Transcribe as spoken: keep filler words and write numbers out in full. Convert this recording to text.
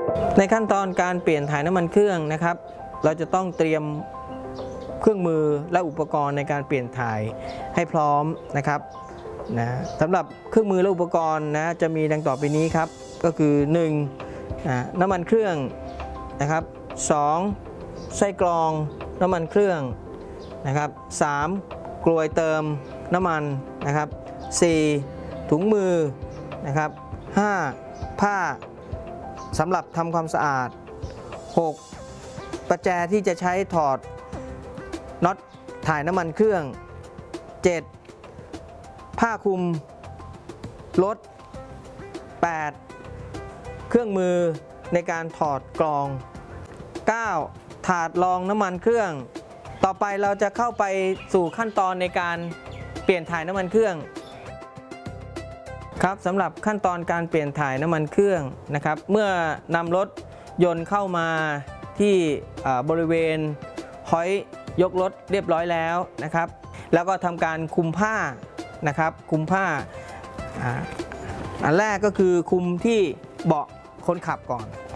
ในขั้นตอนการเปลี่ยนถ่ายน้ำมันเครื่องนะครับเราจะต้องเตรียมเครื่องมือและอุปกรณ์ในการเปลี่ยนถ่ายให้พร้อมนะครับนะสำหรับเครื่องมือและอุปกรณ์นะจะมีดังต่อไปนี้ครับก็คือหนึ่งนะน้ำมันเครื่องนะครับสองไส้กรองน้ำมันเครื่องนะครับสามกลวยเติมน้ำมันนะครับสี่ถุงมือนะครับห้าผ้าสำหรับทำความสะอาดหกประแจที่จะใช้ถอดน็อตถ่ายน้ำมันเครื่องเจ็ดผ้าคลุมรถแปดเครื่องมือในการถอดกรองเก้าถาดรองน้ำมันเครื่องต่อไปเราจะเข้าไปสู่ขั้นตอนในการเปลี่ยนถ่ายน้ำมันเครื่องครับสำหรับขั้นตอนการเปลี่ยนถ่ายน้ำมันเครื่องนะครับเมื่อนำรถยนต์เข้ามาที่บริเวณหอยยกรถเรียบร้อยแล้วนะครับแล้วก็ทำการคุมผ้านะครับคุมผ้าอันแรกก็คือคุมที่เบาะคนขับก่อน